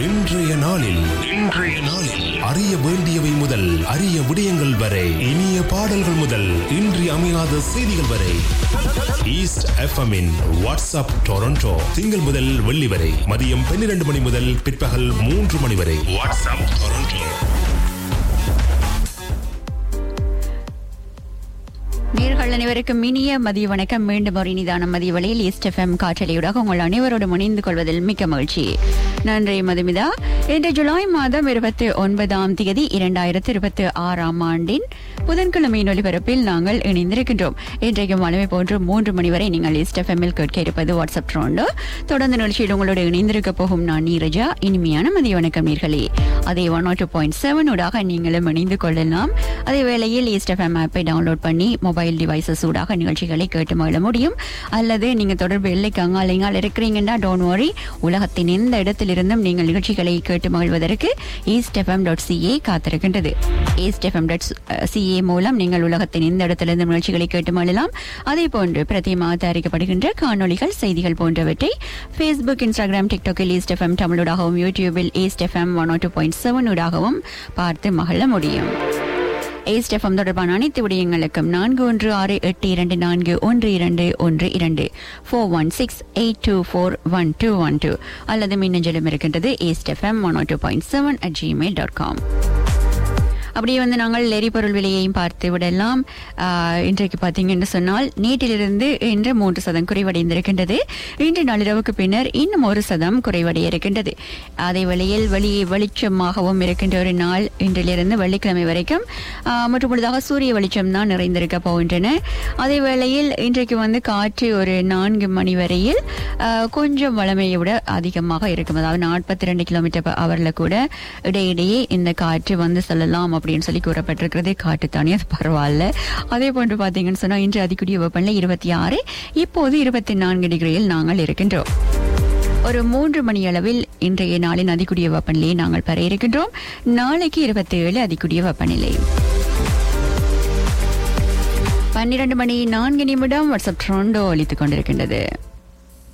இன்றைய நாளில் அறிய வேண்டியவை முதல் அரிய விடயங்கள் வரை, இனிய பாடல்கள் முதல் இன்றி அமையாத செய்திகள் வரை, ஈஸ்ட் எஃப்எம்மின் வாட்ஸ்அப் டொரண்டோ திங்கள் முதல் வெள்ளி வரை மதியம் 12 மணி முதல் பிற்பகல் 3 மணி வரை. WhatsApp Toronto. நேயர்கள் அனைவருக்கும் இனிய மதிய வணக்கம். மீண்டும் ஒரு இனிதான மதிய வேளையில் ஈஸ்ட் எஃப்எம் காற்றலையூடாக உங்கள் அனைவரோடு இணைந்து கொள்வதில் மிக்க மகிழ்ச்சி. நன்றி மதுமிதா. இன்று ஜூலை மாதம் 29ஆம் தேதி 2026ஆம் ஆண்டின் புதன்கிழமையின் ஒலிபரப்பில் நாங்கள் இணைந்திருக்கின்றோம். இன்றைக்கு வழமை போன்று 3 மணி வரை நீங்கள் ஈஸ்ட் எஃப்எம்மில் கேட்க இருப்பது வாட்ஸ்அப் ட்ரோண்டோ. தொடர்ந்து நிகழ்ச்சியில் உங்களோடு இணைந்திருக்க போகும் நான் நீரஜா. இனிமையான மதிய வணக்கம் நேர்களே. அதே 102.7 ஊடாக நீங்களும் இணைந்து கொள்ளலாம். அதே வேளையில் ஈஸ்ட் எஃப்எம் ஆப்பை டவுன்லோட் பண்ணி மொபைல் டிவைசஸ் ஊடாக நிகழ்ச்சிகளை கேட்டு மகிழ முடியும். அல்லது நீங்க தொடர்பு எல்லைக்கு அங்கால் இருக்கிறீங்கன்னா டோன்ட் வரி, உலகத்தின் எந்த இடத்திலிருந்தும் நீங்கள் நிகழ்ச்சிகளை கேட்டு மகிழ்வதற்கு eastfm.ca காத்திருக்கின்றது. eastfm.ca மூலம் நீங்கள் உலகத்தின் எந்த இடத்திலிருந்து நிகழ்ச்சிகளை கேட்டு மகிழலாம். அதே போன்று பிரதிமாக தயாரிக்கப்படுகின்ற காணொலிகள், செய்திகள் போன்றவற்றை Facebook, Instagram, TikTokல் ஈஸ்ட் எஃப்எம் தமிழூடாகவும், யூடியூபில் ஈஸ்ட் எஃப்எம் 102.7 ஊடாகவும் பார்த்து மகிழ முடியும். ஈஸ்ட் எஃப்எம் தொடர்பான அனைத்து விடயங்களுக்கும் 4168241212 41682411212 அல்லது மின்னஞ்சலும் இருக்கின்றது eastfm102.7@gmail.com. அப்படியே நாங்கள் எரிபொருள் விலையையும் பார்த்து விடலாம். இன்றைக்கு பார்த்தீங்கன்னு சொன்னால் நேற்றிலிருந்து இன்று 3% குறைவடைந்திருக்கின்றது. இன்று நள்ளிரவுக்கு பின்னர் இன்னும் 1% குறைவடைய இருக்கின்றது. அதே வேளையில் வெளிச்சமாகவும் இருக்கின்ற ஒரு நாள் இன்றிலிருந்து வெள்ளிக்கிழமை வரைக்கும் முற்றுமுழுதாக சூரிய வெளிச்சம் தான் நிறைந்திருக்க போகின்றன. அதே வேளையில் இன்றைக்கு காற்று ஒரு 4 மணி வரையில் கொஞ்சம் வளமையை விட அதிகமாக இருக்கும். அதாவது 42 km/h கூட இடையிடையே இந்த காற்று செல்லலாம் அப்படின்னு சொல்லி கூறப்பட்டிருக்கிறது. காட்டுத்தானே, அது பரவாயில்ல. அதே போன்று பார்த்தீங்கன்னு சொன்னா இன்று அதிகூடிய வெப்பநிலை 26, இப்போது 24 டிகிரியில் நாங்கள் இருக்கின்றோம். ஒரு 3 மணி அளவில் இன்றைய நாளின் அதிகூடிய வெப்பநிலையை நாங்கள் பெற இருக்கின்றோம். நாளைக்கு 27 அதிகூடிய வெப்பநிலை. 12 மணி 4 நிமிடம் வாட்ஸ்அப் ட்ரோண்டோ ஒலித்துக் கொண்டிருக்கின்றது.